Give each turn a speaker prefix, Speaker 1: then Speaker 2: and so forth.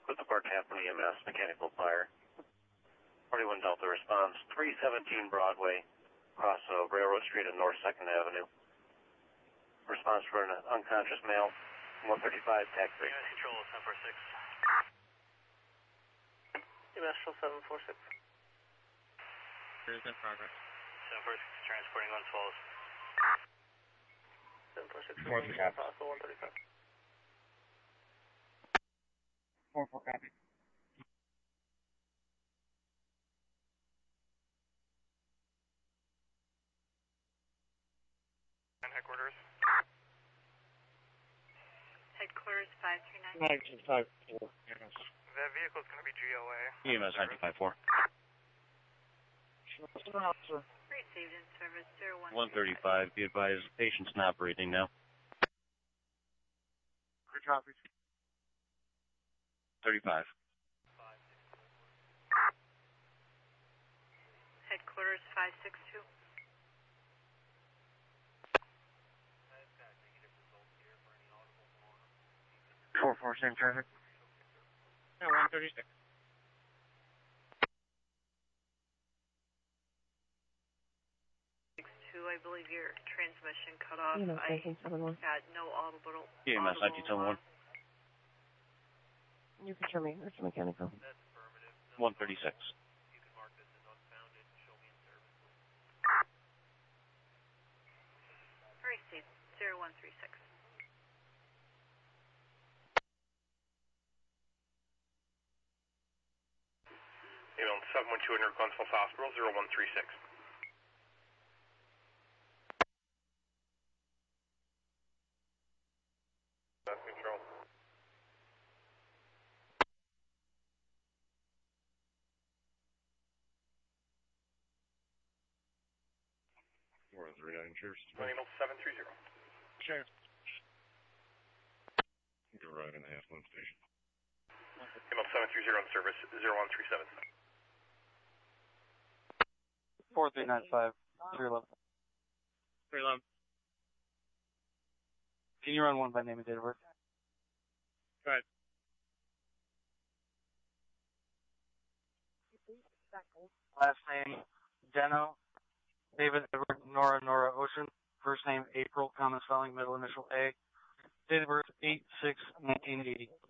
Speaker 1: with the Port Tappan EMS, mechanical fire. 41 Delta response, 317 Broadway, across Railroad Street and North 2nd Avenue. Response for an unconscious male, 135 taxi.
Speaker 2: EMS control 746. EMS control 746.
Speaker 3: It is in progress.
Speaker 2: 746 transporting on 12. 746
Speaker 3: Fourth copy.
Speaker 2: possible 135.
Speaker 3: 4-4 copy.
Speaker 2: And headquarters.
Speaker 4: Headquarters 539.
Speaker 3: 954. EMS.
Speaker 2: That vehicle is going to be GOA.
Speaker 3: EMS 954.
Speaker 4: Received in service
Speaker 3: 135. Be advised, patient's not breathing now.
Speaker 5: Good copy.
Speaker 3: 35.
Speaker 4: Headquarters 562.
Speaker 5: Same traffic.
Speaker 3: Yeah, 136.
Speaker 4: I believe your transmission cut off.
Speaker 6: EMS
Speaker 4: I
Speaker 6: 1971.
Speaker 4: had no audible.
Speaker 3: EMS 1971.
Speaker 6: You can show me. It's mechanical.
Speaker 3: 136.
Speaker 2: You can mark this as unfounded and show me in service.
Speaker 4: Received 0136.
Speaker 2: Email 712 under Glenn Falls Hospital 0136. Control.
Speaker 3: Four 39 Cheers.
Speaker 2: Email 730.
Speaker 3: Cheers. Go right in the Asplin station.
Speaker 2: Email 730 on service 0137.
Speaker 5: 4395. 311.
Speaker 3: 311.
Speaker 5: Can you run one by name and date of birth?
Speaker 3: Go ahead.
Speaker 5: Last name, Deno, David Edward, Nora Ocean. First name, April, common spelling, middle initial A. Date of birth, 8/6/1980.